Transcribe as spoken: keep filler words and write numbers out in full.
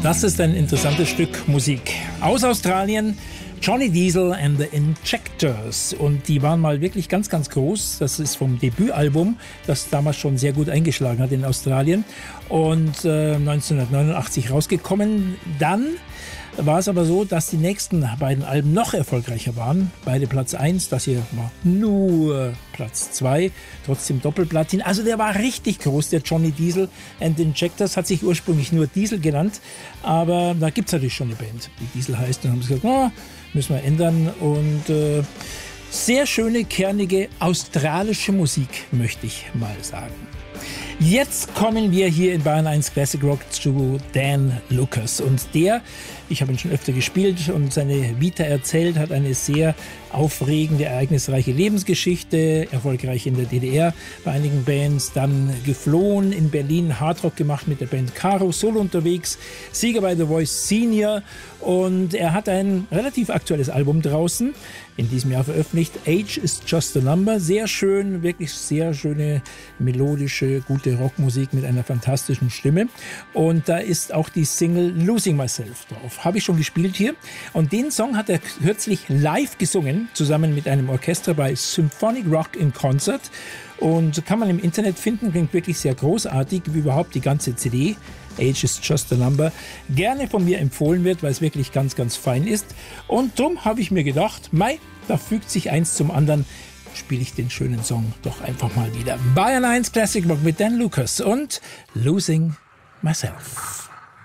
Das ist ein interessantes Stück Musik aus Australien. Johnny Diesel and the Injectors. Und die waren mal wirklich ganz, ganz groß. Das ist vom Debütalbum, das damals schon sehr gut eingeschlagen hat in Australien. Und äh, neunzehnhundertneunundachtzig rausgekommen. Dann war es aber so, dass die nächsten beiden Alben noch erfolgreicher waren. Beide Platz eins, das hier war nur Platz zwei, trotzdem Doppelplatin. Also der war richtig groß, der Johnny Diesel and the Injectors, hat sich ursprünglich nur Diesel genannt, aber da gibt es natürlich schon eine Band, die Diesel heißt. Und haben sie gesagt, oh, müssen wir ändern. Und äh, sehr schöne, kernige australische Musik, möchte ich mal sagen. Jetzt kommen wir hier in Bayern eins Classic Rock zu Dan Lucas. Und der, ich habe ihn schon öfter gespielt und seine Vita erzählt, hat eine sehr aufregende, ereignisreiche Lebensgeschichte, erfolgreich in der D D R bei einigen Bands, dann geflohen, in Berlin Hardrock gemacht mit der Band Caro, solo unterwegs, Sieger bei The Voice Senior, und er hat ein relativ aktuelles Album draußen, in diesem Jahr veröffentlicht, Age is Just a Number, sehr schön, wirklich sehr schöne, melodische, gute Rockmusik mit einer fantastischen Stimme, und da ist auch die Single Losing Myself drauf, habe ich schon gespielt hier, und den Song hat er kürzlich live gesungen, zusammen mit einem Orchester bei Symphonic Rock in Concert, und kann man im Internet finden, klingt wirklich sehr großartig, wie überhaupt die ganze C D. Age is Just a Number, gerne von mir empfohlen wird, weil es wirklich ganz, ganz fein ist. Und darum habe ich mir gedacht, mei, da fügt sich eins zum anderen, spiele ich den schönen Song doch einfach mal wieder. Bayern eins Classic Rock mit Dan Lucas und Losing Myself.